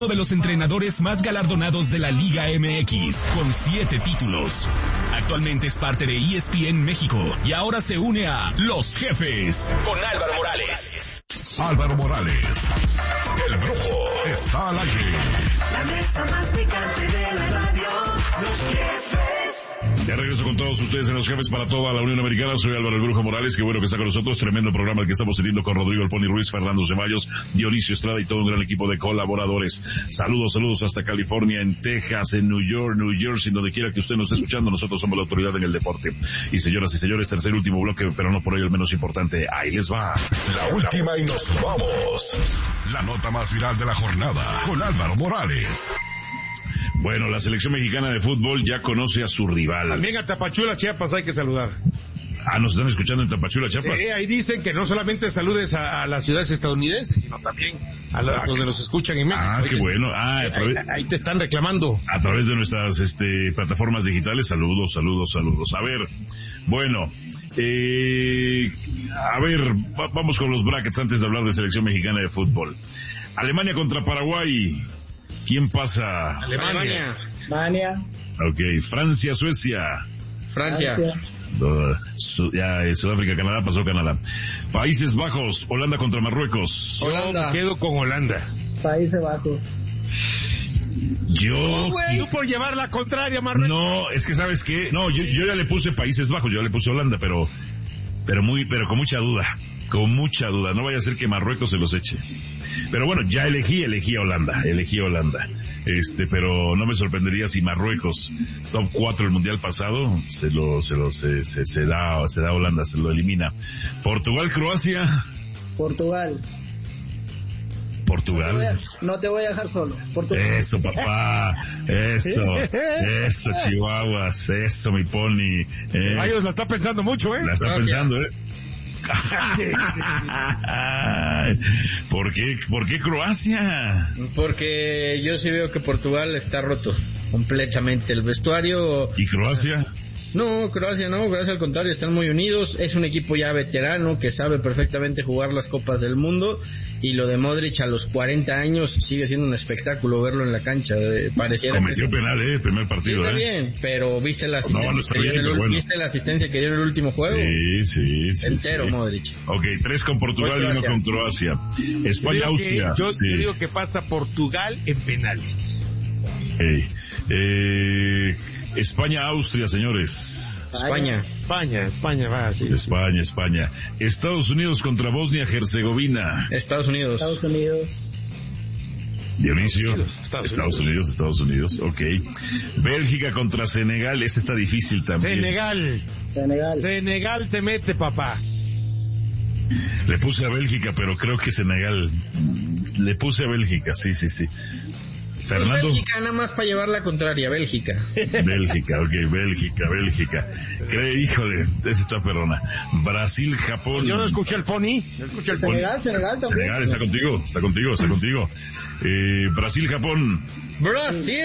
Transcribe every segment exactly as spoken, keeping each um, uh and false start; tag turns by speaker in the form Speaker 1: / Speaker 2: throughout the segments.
Speaker 1: Uno de los entrenadores más galardonados de la Liga M X, con siete títulos. Actualmente es parte de E S P N México y ahora se une a Los Jefes con Álvaro Morales.
Speaker 2: Álvaro Morales, el Brujo, está al aire.
Speaker 3: La mesa más picante de la radio, Los Jefes.
Speaker 2: Ya regreso con todos ustedes en Los Jefes para toda la Unión Americana. Soy Álvaro el Brujo Morales, qué bueno que está con nosotros. Tremendo programa el que estamos teniendo con Rodrigo El Pony Ruiz, Fernando Ceballos, Dionisio Estrada y todo un gran equipo de colaboradores. Saludos, saludos hasta California, en Texas, en New York, New Jersey, donde quiera que usted nos esté escuchando. Nosotros somos la autoridad en el deporte. Y señoras y señores, tercer y último bloque, pero no por ello el menos importante. Ahí les va.
Speaker 4: La última y nos vamos.
Speaker 2: La nota más viral de la jornada con Álvaro Morales. Bueno, la selección mexicana de fútbol ya conoce a su rival.
Speaker 5: También a Tapachula, Chiapas, hay que saludar.
Speaker 2: Ah, ¿nos están escuchando en Tapachula, Chiapas?
Speaker 5: Sí, ahí dicen que no solamente saludes a, a las ciudades estadounidenses, sino también a, la, a donde nos escuchan en México.
Speaker 2: Ah, qué
Speaker 5: te,
Speaker 2: bueno. Ah,
Speaker 5: ahí,
Speaker 2: a través,
Speaker 5: ahí, ahí te están reclamando.
Speaker 2: A través de nuestras este, plataformas digitales. Saludos, saludos, saludos. A ver, bueno, eh, a ver, va, vamos con los brackets antes de hablar de selección mexicana de fútbol. Alemania contra Paraguay. ¿Quién pasa?
Speaker 5: Alemania.
Speaker 6: Alemania.
Speaker 2: Ok, Francia, Suecia.
Speaker 7: Francia.
Speaker 2: Uh, Su, ya, eh, Sudáfrica, Canadá, pasó Canadá. Países Bajos, Holanda contra Marruecos.
Speaker 5: Holanda. Yo me quedo con Holanda.
Speaker 6: Países Bajos.
Speaker 2: Yo...
Speaker 5: No, tú por llevar la contraria, Marruecos.
Speaker 2: No, es que ¿sabes qué? No, yo, yo ya le puse Países Bajos, yo ya le puse Holanda, pero... Pero muy, pero con mucha duda. Con mucha duda. No vaya a ser que Marruecos se los eche. Pero bueno, ya elegí, elegí a Holanda. Elegí a Holanda. Este, pero no me sorprendería si Marruecos, top cuatro el mundial pasado, se lo, se lo, se, se, se da, se da a Holanda, se lo elimina. Portugal, Croacia.
Speaker 6: Portugal.
Speaker 2: Portugal.
Speaker 6: No te voy a, no te voy a dejar solo. Portugal.
Speaker 2: Eso, papá. Eso. Eso, Chihuahuas. Eso, mi pony. Eh.
Speaker 5: Ayos la está pensando mucho, ¿eh?
Speaker 2: La está
Speaker 7: Gracias.
Speaker 2: pensando, ¿eh? ¿Por qué, ¿Por qué Croacia?
Speaker 7: Porque yo sí veo que Portugal está roto completamente. El vestuario...
Speaker 2: ¿Y Croacia?
Speaker 7: No, Croacia no, Croacia al contrario, están muy unidos. Es un equipo ya veterano que sabe perfectamente jugar las Copas del Mundo. Y lo de Modric a los cuarenta años sigue siendo un espectáculo verlo en la cancha. Eh, pareciera
Speaker 2: Cometió
Speaker 7: que...
Speaker 2: penal, ¿eh? Primer
Speaker 7: Sí,
Speaker 2: partido,
Speaker 7: está
Speaker 2: ¿eh?
Speaker 7: bien, pero ¿viste la asistencia,
Speaker 2: No, no está
Speaker 7: que dio
Speaker 2: bien,
Speaker 7: en el,
Speaker 2: pero bueno.
Speaker 7: ¿viste la asistencia que dio en el último juego?
Speaker 2: Sí, sí, sí.
Speaker 7: Entero,
Speaker 2: sí.
Speaker 7: Modric.
Speaker 2: Ok, tres con Portugal y uno con Croacia. España,
Speaker 5: Yo digo que-
Speaker 2: Austria.
Speaker 5: Yo,
Speaker 2: sí.
Speaker 5: yo digo que pasa Portugal en penales.
Speaker 2: Hey. Eh, España, Austria, señores.
Speaker 7: España.
Speaker 5: España, España va, sí.
Speaker 2: España, España. Estados Unidos contra Bosnia-Herzegovina.
Speaker 7: Estados Unidos.
Speaker 6: Estados Unidos.
Speaker 2: Dionisio.
Speaker 5: Estados
Speaker 2: Estados Unidos, Estados Unidos, ok. Bélgica contra Senegal, este está difícil también.
Speaker 5: Senegal.
Speaker 6: Senegal.
Speaker 5: Senegal se mete, papá.
Speaker 2: Le puse a Bélgica, pero creo que Senegal. Le puse a Bélgica, sí, sí, sí. Fernando.
Speaker 7: Bélgica, nada más para llevar la contraria, Bélgica.
Speaker 2: Bélgica, ok, Bélgica, Bélgica. Cree, híjole, esa está perrona. Brasil, Japón.
Speaker 5: Yo no escuché el pony. No escuché el pony.
Speaker 6: Senegal, Senegal también.
Speaker 2: Senegal, está contigo, está contigo, está contigo. Eh, Brasil, Japón.
Speaker 7: Brasil.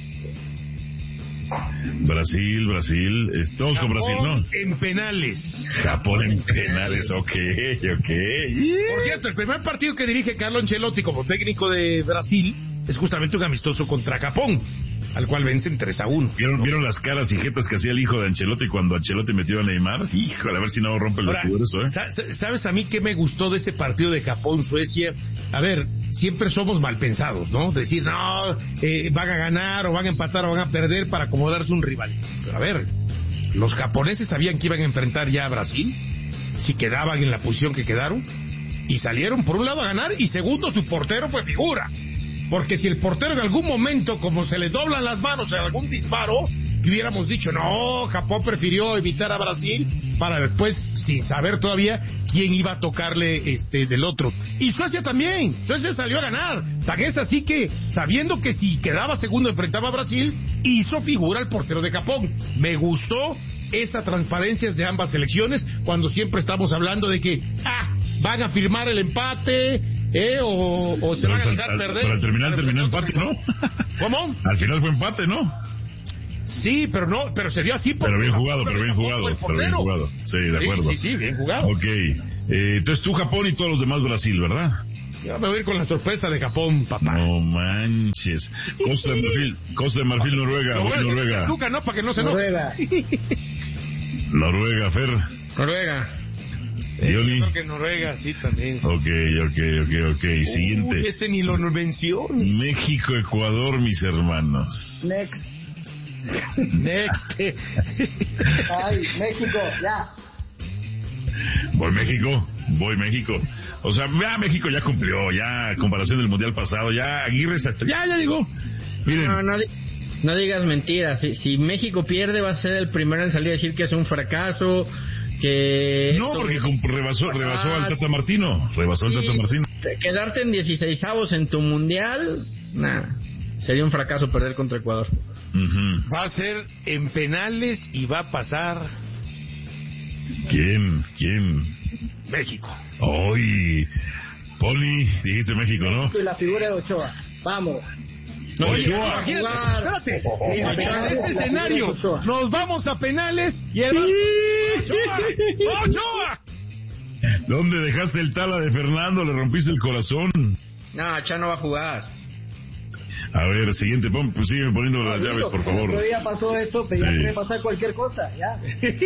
Speaker 2: Brasil, Brasil. eh, Todos con Brasil, ¿no?
Speaker 5: En penales.
Speaker 2: Japón en penales, ok, ok.
Speaker 5: Por cierto, el primer partido que dirige Carlo Ancelotti como técnico de Brasil es justamente un amistoso contra Japón, al cual vencen tres a uno.
Speaker 2: ¿Vieron, ¿Vieron las caras y jetas que hacía el hijo de Ancelotti cuando Ancelotti metió a Neymar? Híjole, a ver si no rompe el
Speaker 5: Ahora,
Speaker 2: vestidor eso, ¿eh?
Speaker 5: sa- ¿sabes a mí qué me gustó de ese partido de Japón-Suecia? A ver, siempre somos mal pensados, ¿no? Decir, no, eh, van a ganar o van a empatar o van a perder para acomodarse un rival. Pero a ver, los japoneses sabían que iban a enfrentar ya a Brasil, si quedaban en la posición que quedaron, y salieron por un lado a ganar, y segundo, su portero fue figura. Porque si el portero en algún momento, como se le doblan las manos en algún disparo, hubiéramos dicho, no, Japón prefirió evitar a Brasil para después, sin saber todavía quién iba a tocarle este del otro. Y Suecia también, Suecia salió a ganar. Tan es así que, sabiendo que si quedaba segundo enfrentaba a Brasil, hizo figura el portero de Japón. Me gustó esa transparencia de ambas selecciones, cuando siempre estamos hablando de que, ah, van a firmar el empate, ¿Eh? O, o se
Speaker 2: Pero
Speaker 5: van a
Speaker 2: al-
Speaker 5: dejar
Speaker 2: al-
Speaker 5: perder.
Speaker 2: Pero al terminar terminó empate, ¿no?
Speaker 5: ¿Cómo?
Speaker 2: Al final fue empate, ¿no?
Speaker 5: Sí, pero no, pero se dio así porque
Speaker 2: Pero bien
Speaker 5: Japón
Speaker 2: jugado,
Speaker 5: fue
Speaker 2: pero bien
Speaker 5: Japón,
Speaker 2: jugado,
Speaker 5: fue el
Speaker 2: pero bien
Speaker 5: portero.
Speaker 2: jugado. Sí, de
Speaker 5: Sí,
Speaker 2: acuerdo.
Speaker 5: sí, sí, bien jugado.
Speaker 2: Ok. Eh, entonces tú Japón y todos los demás Brasil, ¿verdad?
Speaker 5: Yo me voy a ir con la sorpresa de Japón, papá.
Speaker 2: No manches. Costa de Marfil, Costa de Marfil, Noruega, voy Noruega.
Speaker 5: Tuca, no, para que no se enoje.
Speaker 6: Noruega.
Speaker 2: Noruega, Fer.
Speaker 7: Noruega.
Speaker 5: Sí,
Speaker 2: Johnny.
Speaker 5: yo creo que Noruega, sí, también. Sí.
Speaker 2: Ok, ok, ok, ok. Siguiente.
Speaker 5: Uy, ese ni lo menciones.
Speaker 2: México, Ecuador, mis hermanos.
Speaker 6: Next.
Speaker 5: Next.
Speaker 6: Ay, México, ya.
Speaker 2: Voy México, voy México. O sea, ya México ya cumplió, ya a comparación del Mundial pasado, ya Aguirre hasta, ya, ya llegó. Miren.
Speaker 7: No, no, di- no digas mentiras. Si, si México pierde, va a ser el primero en salir a decir que es un fracaso, que...
Speaker 2: No,
Speaker 7: esto-
Speaker 2: porque cum- rebasó, rebasó al
Speaker 7: Ah,
Speaker 2: Tata Martino, rebasó al
Speaker 7: sí,
Speaker 2: Tata Martino.
Speaker 7: Quedarte en dieciseisavos en tu mundial, nah, sería un fracaso perder contra Ecuador.
Speaker 2: Ujú.
Speaker 5: Va a ser en penales y va a pasar
Speaker 2: ¿Quién? ¿Quién?
Speaker 5: México.
Speaker 2: Hoy, Poli, dijiste México, ¿no?
Speaker 6: Y la figura de Ochoa. Vamos.
Speaker 7: No,
Speaker 2: Oye,
Speaker 7: ya,
Speaker 5: Imagínate,
Speaker 7: jugar.
Speaker 5: espérate,
Speaker 6: Ochoa.
Speaker 5: imagínate este
Speaker 6: La
Speaker 5: escenario.
Speaker 6: Ochoa.
Speaker 5: Nos vamos a penales y el Ochoa. ¡Ochoa!
Speaker 2: ¿Dónde dejaste el tala de Fernando? Le rompiste el corazón.
Speaker 7: No, Cha no va a jugar.
Speaker 2: A ver, siguiente, pon, pues sígueme poniendo las llaves, por
Speaker 6: El
Speaker 2: favor.
Speaker 6: otro día pasó esto, pero ya
Speaker 2: Sí.
Speaker 6: puede pasar cualquier cosa, ya.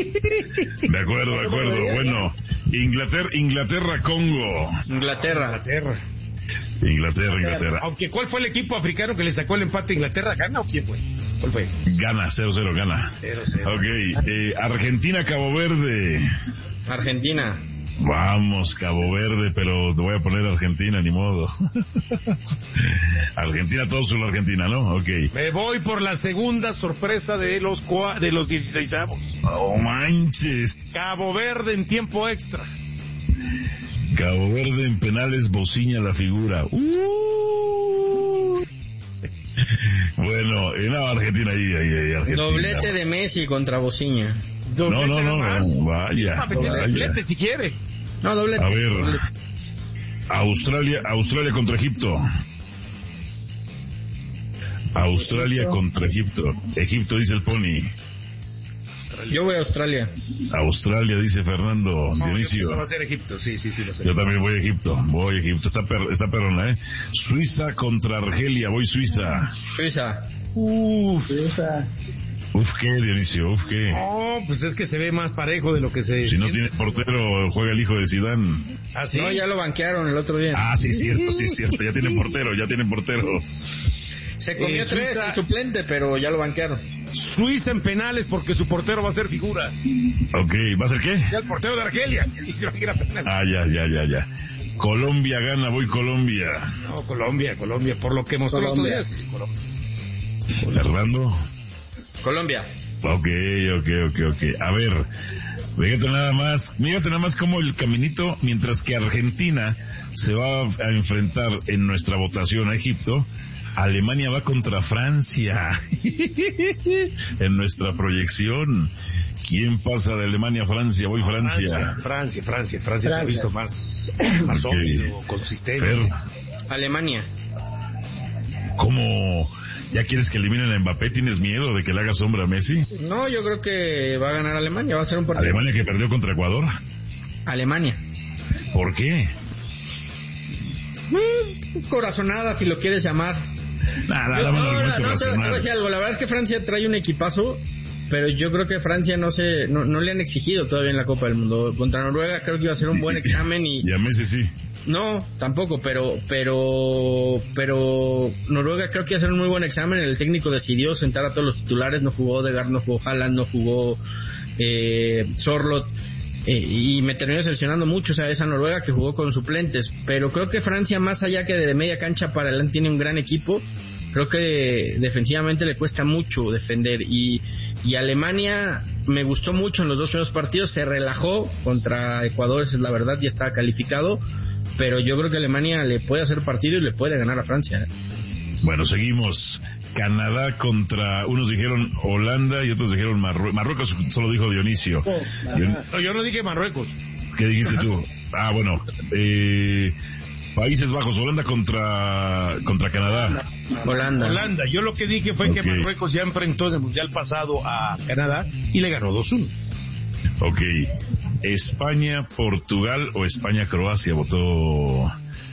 Speaker 2: De acuerdo, de acuerdo. Bueno, Inglaterra, Inglaterra, Congo.
Speaker 7: Inglaterra.
Speaker 5: Inglaterra.
Speaker 2: Inglaterra, Inglaterra.
Speaker 5: Aunque, ¿cuál fue el equipo africano que le sacó el empate a Inglaterra? ¿Gana o quién fue? ¿Cuál fue?
Speaker 2: Gana, cero cero, gana.
Speaker 5: cero cero.
Speaker 2: Ok, eh, Argentina, Cabo Verde.
Speaker 7: Argentina.
Speaker 2: Vamos, Cabo Verde, pero te voy a poner Argentina, ni modo. Argentina, todos son Argentina, ¿no? Ok.
Speaker 5: Me voy por la segunda sorpresa de los cua- de los dieciseisavos.
Speaker 2: Oh, manches.
Speaker 5: Cabo Verde en tiempo extra.
Speaker 2: Cabo Verde en penales, bociña la figura. Uh. Bueno, eh, no, Argentina ahí, ahí, ahí, Argentina.
Speaker 7: Doblete de Messi contra Bociña.
Speaker 2: No, no, no, no, vaya,
Speaker 5: Va a meter
Speaker 2: vaya.
Speaker 5: doblete si quiere.
Speaker 7: No, doblete.
Speaker 2: A ver,
Speaker 7: Doblete.
Speaker 2: Australia, Australia contra Egipto. Australia
Speaker 6: Egipto.
Speaker 2: contra Egipto. Egipto, dice el Pony.
Speaker 7: Yo voy a Australia.
Speaker 2: Australia, dice Fernando.
Speaker 5: No, yo
Speaker 2: Dionisio.
Speaker 5: creo que va a ser Egipto, sí, sí, sí. Va a ser.
Speaker 2: Yo también voy a Egipto, voy a Egipto. Está, per, está perrona, ¿eh? Suiza contra Argelia, voy Suiza.
Speaker 7: Suiza.
Speaker 5: Uf.
Speaker 6: Esa.
Speaker 2: Uf, ¿qué, Dionisio? Uf, ¿qué?
Speaker 5: No, pues es que se ve más parejo de lo que se...
Speaker 2: Si no tiene portero, juega el hijo de Zidane.
Speaker 5: ¿Ah, sí?
Speaker 7: No, ya lo banquearon el otro día.
Speaker 2: Ah, sí, cierto, sí, cierto. Ya tienen portero, ya tienen portero.
Speaker 7: Se comió
Speaker 5: Eh,
Speaker 7: tres
Speaker 5: Suiza-
Speaker 7: el suplente, pero ya lo banquearon.
Speaker 5: Suiza en penales porque su portero va a ser figura.
Speaker 2: Ok, ¿va a ser qué?
Speaker 5: Ya el portero de Argelia. Y se va a ir a penales.
Speaker 2: Ah, ya, ya, ya, ya. Colombia gana, voy Colombia.
Speaker 5: No, Colombia, Colombia. Por lo que mostró el otro
Speaker 6: Colombia.
Speaker 5: día, sí, Colombia.
Speaker 2: Fernando.
Speaker 7: Colombia.
Speaker 2: Ok, ok, ok, ok. A ver, fíjate nada más, fíjate nada más como el caminito, mientras que Argentina se va a enfrentar en nuestra votación a Egipto, Alemania va contra Francia. En nuestra proyección. ¿Quién pasa de Alemania a Francia? Voy Francia.
Speaker 5: Francia, Francia, Francia se ha
Speaker 6: Francia.
Speaker 5: visto más, más
Speaker 2: Ok.
Speaker 5: sólido, consistente.
Speaker 2: Fer,
Speaker 7: Alemania.
Speaker 2: ¿cómo ya quieres que eliminen a Mbappé? ¿Tienes miedo de que le haga sombra a Messi?
Speaker 7: No, yo creo que va a ganar Alemania. Va a ser un partido.
Speaker 2: Alemania que perdió contra Ecuador.
Speaker 7: Alemania.
Speaker 2: ¿Por qué?
Speaker 7: Mm, corazonada, si lo quieres llamar.
Speaker 2: Nada,
Speaker 7: Yo-
Speaker 2: nada más
Speaker 7: no,
Speaker 2: argumento
Speaker 7: no, te, te voy a
Speaker 2: racional.
Speaker 7: decir algo. La verdad es que Francia trae un equipazo, pero yo creo que Francia no se, no, no le han exigido todavía en la Copa del Mundo. Contra Noruega creo que iba a ser un buen examen y
Speaker 2: Y a Messi sí.
Speaker 7: no, tampoco, pero, pero, pero Noruega creo que iba a ser un muy buen examen. El técnico decidió sentar a todos los titulares. No jugó Odegaard, no jugó Haaland, no jugó eh, Sorloth. Eh, y me terminó decepcionando mucho, o sea, esa Noruega que jugó con suplentes. Pero creo que Francia, más allá que de media cancha para adelante, tiene un gran equipo. Creo que defensivamente le cuesta mucho defender. Y, y Alemania me gustó mucho en los dos primeros partidos. Se relajó contra Ecuador, esa es la verdad, ya estaba calificado. Pero yo creo que Alemania le puede hacer partido y le puede ganar a Francia. ¿eh?
Speaker 2: Bueno, seguimos. Canadá contra, unos dijeron Holanda y otros dijeron Marruecos. Marruecos solo dijo Dionisio.
Speaker 6: Oh,
Speaker 2: Dion-
Speaker 5: No, yo no dije Marruecos.
Speaker 2: ¿Qué dijiste tú? Ah, bueno. Eh, Países Bajos, Holanda contra contra Canadá.
Speaker 7: Holanda.
Speaker 5: Holanda. Yo lo que dije fue que
Speaker 2: Ok.
Speaker 5: Marruecos ya enfrentó en el Mundial pasado a Canadá y le ganó dos uno.
Speaker 2: Ok. España, Portugal o España, Croacia votó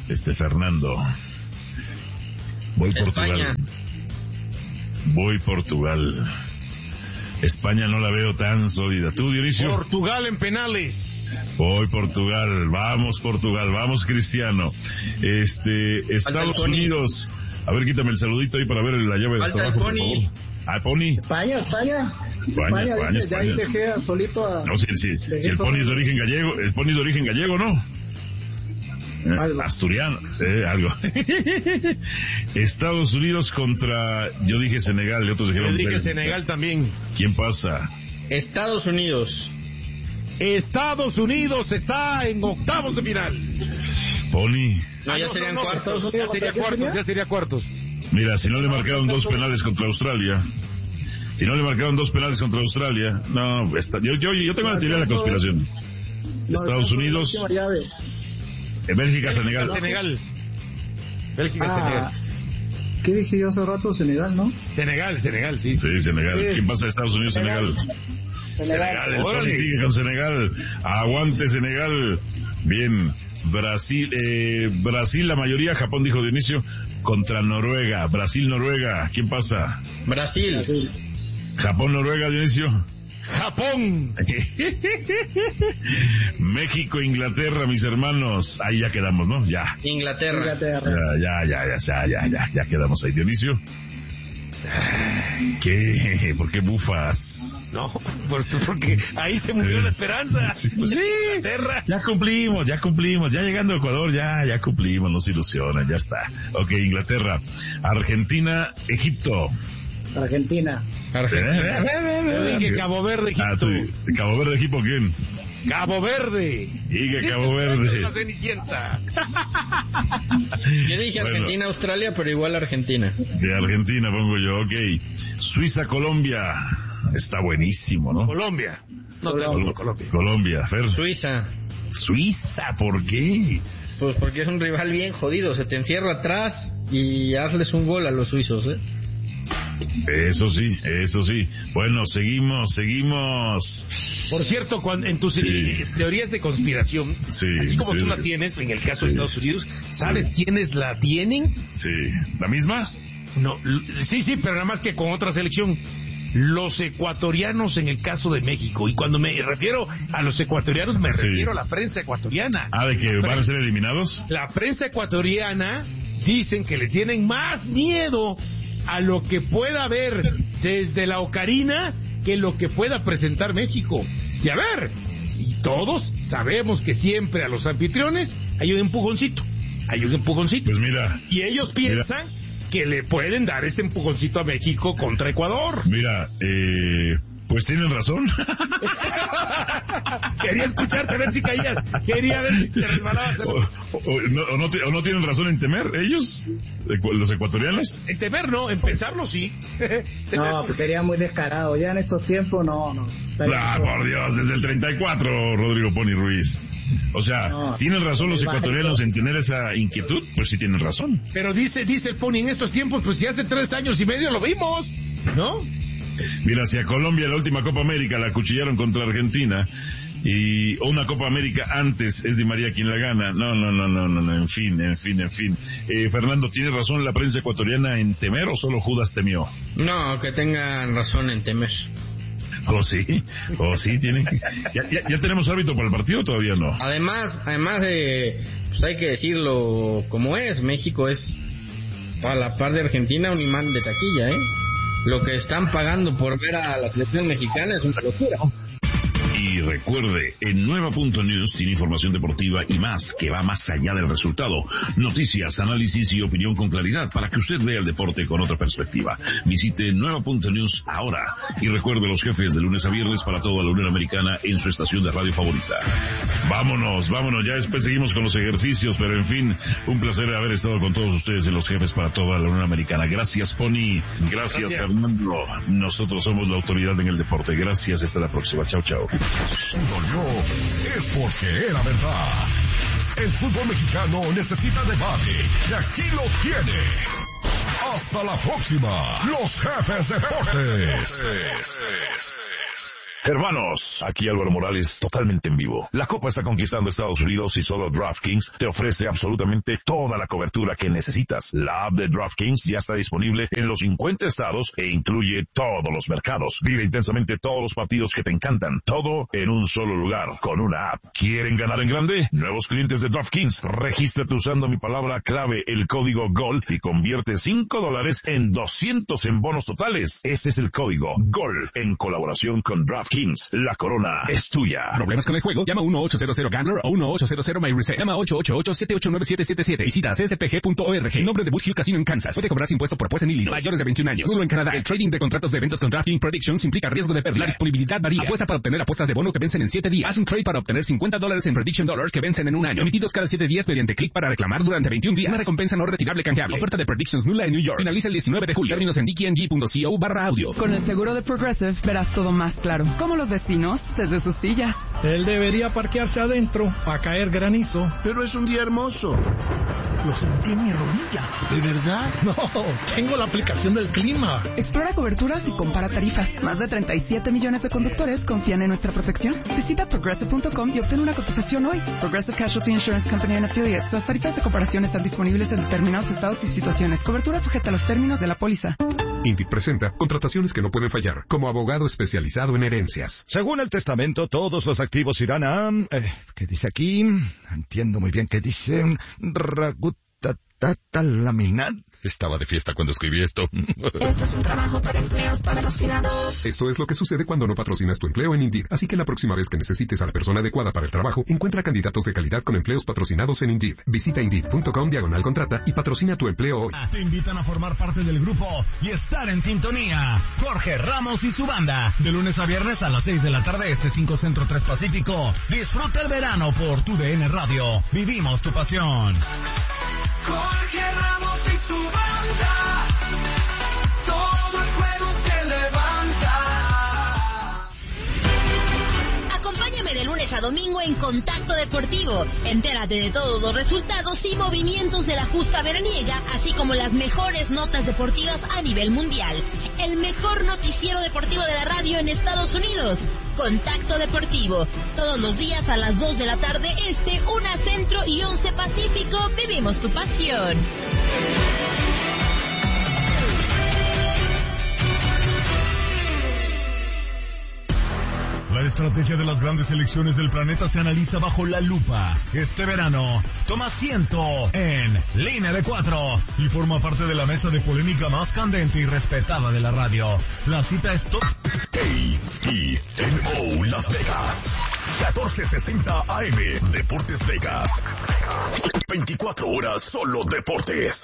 Speaker 2: Este Fernando. Voy
Speaker 7: España.
Speaker 2: Portugal. Voy Portugal. España no la veo tan sólida. ¿Tú, Dionisio?
Speaker 5: Portugal en penales.
Speaker 2: Voy Portugal. Vamos Portugal. Vamos Cristiano. Este, Estados Unidos. A ver, quítame el saludito ahí para ver la llave de
Speaker 7: Falta
Speaker 2: trabajo,
Speaker 7: el
Speaker 2: por
Speaker 7: Pony.
Speaker 2: favor. Ah, Pony.
Speaker 6: España, España.
Speaker 2: España, España,
Speaker 6: dice,
Speaker 2: España.
Speaker 6: Ya ahí dejé a- solito a...
Speaker 2: No, si, si,
Speaker 6: dejé
Speaker 2: si el
Speaker 6: solo-
Speaker 2: Pony es de origen gallego, el Pony es de origen gallego, ¿no? Eh,
Speaker 6: Algo.
Speaker 2: Asturiano, eh, algo. Estados Unidos contra, yo dije Senegal, y otros
Speaker 5: Yo
Speaker 2: dijeron
Speaker 5: dije
Speaker 2: Bélgica.
Speaker 5: Senegal también.
Speaker 2: ¿Quién pasa?
Speaker 7: Estados Unidos.
Speaker 5: Estados Unidos está en octavos de final.
Speaker 2: Pony.
Speaker 7: No,
Speaker 5: Ah,
Speaker 7: ya serían cuartos.
Speaker 5: Ya sería cuartos, ya sería cuartos.
Speaker 2: Mira, si no le marcaron dos penales contra Australia, si no le marcaron dos penales contra Australia, no, está, yo, yo, yo tengo una teoría de la conspiración.
Speaker 6: No,
Speaker 2: Estados
Speaker 6: no,
Speaker 2: Unidos,
Speaker 6: última llave.
Speaker 2: eh, Bélgica, Senegal.
Speaker 5: Senegal. Bélgica,
Speaker 6: Ah,
Speaker 5: Senegal.
Speaker 6: ¿qué dije yo hace rato? Senegal, ¿no?
Speaker 5: Senegal, Senegal, sí.
Speaker 2: Sí, Senegal.
Speaker 6: Sí.
Speaker 2: ¿Quién pasa de Estados Unidos, Senegal? Senegal, el
Speaker 5: Órale.
Speaker 2: Tony sigue con Senegal. Aguante Senegal. Bien. Brasil, eh, Brasil, la mayoría, Japón dijo de inicio, contra Noruega. Brasil, Noruega. ¿Quién pasa?
Speaker 7: Brasil.
Speaker 6: Brasil.
Speaker 2: Japón, Noruega, Dionisio.
Speaker 5: Japón.
Speaker 2: México, Inglaterra, mis hermanos. Ahí ya quedamos, ¿no? Ya.
Speaker 7: Inglaterra.
Speaker 6: Inglaterra.
Speaker 2: Ya, ya, ya, ya, ya, ya, ya quedamos ahí, Dionisio. ¿Qué? ¿Por qué bufas?
Speaker 5: No, porque, porque ahí se murió la esperanza.
Speaker 2: Sí, pues sí.
Speaker 5: Inglaterra.
Speaker 2: Ya cumplimos, ya cumplimos, ya llegando a Ecuador, ya, ya cumplimos, nos ilusiona, ya está. Ok, Inglaterra, Argentina, Egipto.
Speaker 6: Argentina.
Speaker 7: Argentina.
Speaker 5: Yo dije Cabo Verde,
Speaker 2: Ah,
Speaker 5: Egipto.
Speaker 2: tú, Cabo Verde, Egipto, ¿quién?
Speaker 5: Cabo Verde.
Speaker 2: Y que Cabo
Speaker 5: La
Speaker 2: Verde.
Speaker 5: Cenicienta.
Speaker 7: Yo dije
Speaker 2: Bueno.
Speaker 7: Argentina, Australia, pero igual Argentina.
Speaker 2: De Argentina pongo yo, ok. Suiza, Colombia. Está buenísimo, ¿no?
Speaker 5: Colombia. No tengo
Speaker 6: Colombia.
Speaker 5: Colombia.
Speaker 2: Colombia, Fer.
Speaker 7: Suiza.
Speaker 2: Suiza, ¿por qué?
Speaker 7: Pues porque es un rival bien jodido. Se te encierra atrás y hazles un gol a los suizos, ¿eh?
Speaker 2: Eso sí, eso sí. Bueno, seguimos, seguimos.
Speaker 5: Por cierto, cuando, en tus
Speaker 2: Sí.
Speaker 5: eh, teorías de conspiración,
Speaker 2: Sí,
Speaker 5: así como
Speaker 2: sí.
Speaker 5: tú la tienes, en el caso de
Speaker 2: Sí.
Speaker 5: Estados Unidos, ¿sabes quiénes la tienen?
Speaker 2: Sí. ¿La misma?
Speaker 5: No, l- sí, sí, pero nada más que con otra selección. Los ecuatorianos en el caso de México. Y cuando me refiero a los ecuatorianos, me
Speaker 2: Sí.
Speaker 5: refiero a la prensa ecuatoriana.
Speaker 2: Ah, ¿de que
Speaker 5: La
Speaker 2: van a
Speaker 5: prensa-
Speaker 2: ser eliminados?
Speaker 5: La prensa ecuatoriana dicen que le tienen más miedo a lo que pueda haber desde la Ocarina que lo que pueda presentar México. Y a ver, y todos sabemos que siempre a los anfitriones hay un empujoncito, hay un empujoncito.
Speaker 2: Pues mira,
Speaker 5: Y ellos piensan que le pueden dar ese empujoncito a México contra Ecuador.
Speaker 2: mira, eh, pues tienen razón.
Speaker 5: Quería escucharte a ver si caías, quería ver si te resbalabas.
Speaker 2: o, o- no, o no, ti- o no tienen razón en temer ellos, ecu- los ecuatorianos.
Speaker 5: En temer no, en pensarlo sí.
Speaker 6: No, pues sería muy descarado. Ya en estos tiempos, no, no. Estaría
Speaker 2: Ah,
Speaker 6: mucho-
Speaker 2: por Dios, desde el treinta y cuatro, Rodrigo Pony Ruiz. O sea,
Speaker 6: No,
Speaker 2: ¿tienen razón los
Speaker 6: el básico.
Speaker 2: ecuatorianos en tener esa inquietud? Pues sí tienen razón.
Speaker 5: Pero dice, dice el Pony, en estos tiempos, pues si hace tres años y medio lo vimos, ¿no?
Speaker 2: Mira, si a Colombia la última Copa América la acuchillaron contra Argentina y una Copa América antes es Di María quien la gana. No, no, no, no, no, no, en fin, en fin, en fin. Eh, Fernando, ¿tiene razón la prensa ecuatoriana en temer o solo Judas temió?
Speaker 7: No, que tengan razón en temer.
Speaker 2: ¿O sí? ¿O sí? ¿Tienen? ¿Ya, ya, ya tenemos árbitro para el partido o todavía no?
Speaker 7: Además, además de, pues hay que decirlo como es, México es, a la par de Argentina, un imán de taquilla, ¿eh? Lo que están pagando por ver a la selección mexicana es una locura.
Speaker 2: Y recuerde, en Nueva Punto News tiene información deportiva y más que va más allá del resultado. Noticias, análisis y opinión con claridad para que usted vea el deporte con otra perspectiva. Visite Nueva Punto News ahora y recuerde los jefes de lunes a viernes para toda la Unión Americana en su estación de radio favorita. Vámonos, vámonos, ya después seguimos con los ejercicios, pero en fin, un placer haber estado con todos ustedes en los jefes para toda la Unión Americana. Gracias, Pony. Gracias,
Speaker 5: Gracias.
Speaker 2: Fernando. Nosotros somos la autoridad en el deporte. Gracias, hasta la próxima. Chao, chao.
Speaker 4: Si dolió, es porque era verdad. El fútbol mexicano necesita debate y aquí lo tiene. Hasta la próxima, los jefes deportes. Hermanos, aquí Álvaro Morales, totalmente en vivo. La Copa está conquistando Estados Unidos y solo DraftKings te ofrece absolutamente toda la cobertura que necesitas. La app de DraftKings ya está disponible en los cincuenta estados e incluye todos los mercados. Vive intensamente todos los partidos que te encantan, todo en un solo lugar, con una app. ¿Quieren ganar en grande? Nuevos clientes de DraftKings, regístrate usando mi palabra clave, el código GOL, y convierte cinco dólares en doscientos en bonos totales. Ese es el código GOL, en colaboración con DraftKings. La corona es tuya.
Speaker 1: ¿Problemas con el juego? Llama uno ocho cero cero Gambler o uno ocho cero cero My Reset. Llama ocho ocho ocho siete ocho nueve siete siete siete. Visita c s p g punto org. Nombre de Bush Hill Casino en Kansas. Puede cobrar impuesto por apuesta en Illinois. Mayores de veintiún años. Nulo en Canadá. El trading de contratos de eventos con DraftKings Predictions implica riesgo de pérdida. La disponibilidad varía. Apuesta para obtener apuestas de bono que vencen en siete días. Haz un trade para obtener cincuenta dólares en Prediction Dollars que vencen en un año. Emitidos cada siete días mediante clic para reclamar durante veintiún días. Una recompensa no retirable canjeable. Oferta de Predictions nula en New York. Finaliza el diecinueve de julio. Términos en d k n g punto co barra audio.
Speaker 8: Con el seguro de Progressive verás todo más claro. Como los vecinos desde sus sillas.
Speaker 9: Él debería parquearse adentro a caer granizo.
Speaker 10: Pero es un día hermoso.
Speaker 9: Lo sentí en mi rodilla.
Speaker 10: ¿De verdad?
Speaker 9: No, tengo la aplicación del clima.
Speaker 8: Explora coberturas y compara tarifas. Más de treinta y siete millones de conductores confían en nuestra protección. Visita progressive punto com y obtén una cotización hoy. Progressive Casualty Insurance Company and Affiliates. Las tarifas de comparación están disponibles en determinados estados y situaciones. Cobertura sujeta a los términos de la póliza.
Speaker 11: Indeed presenta contrataciones que no pueden fallar, como abogado especializado en herencias.
Speaker 12: Según el testamento, todos los activos irán a... Eh, ¿Qué dice aquí? Entiendo muy bien qué dice. Ragutatatalaminat. Estaba de fiesta cuando escribí esto.
Speaker 13: Esto es un trabajo para empleos patrocinados.
Speaker 11: Esto es lo que sucede cuando no patrocinas tu empleo en Indeed. Así que la próxima vez que necesites a la persona adecuada para el trabajo, encuentra candidatos de calidad con empleos patrocinados en Indeed. Visita Indeed punto com diagonal contrata y patrocina tu empleo hoy.
Speaker 14: Te invitan a formar parte del grupo y estar en sintonía. Jorge Ramos y su banda. De lunes a viernes a las seis de la tarde, este cinco Centro tres Pacífico. Disfruta el verano por tu D N Radio. Vivimos tu pasión.
Speaker 3: Jorge Ramos y su banda, todo el juego se levanta.
Speaker 15: Acompáñame de lunes a domingo en Contacto Deportivo. Entérate de todos los resultados y movimientos de la justa veraniega, así como las mejores notas deportivas a nivel mundial. El mejor noticiero deportivo de la radio en Estados Unidos. Contacto Deportivo. Todos los días a las dos de la tarde este, una Centro y once Pacífico. Vivimos tu pasión.
Speaker 14: La estrategia de las grandes selecciones del planeta se analiza bajo la lupa. Este verano, toma asiento en Línea de Cuatro y forma parte de la mesa de polémica más candente y respetada de la radio. La cita es todo.
Speaker 4: K E N O Las Vegas. catorce sesenta A M. Deportes Vegas. veinticuatro horas solo deportes.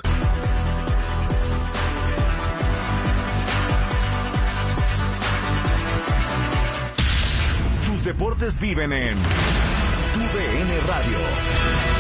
Speaker 16: Tus deportes viven en tu D N Radio.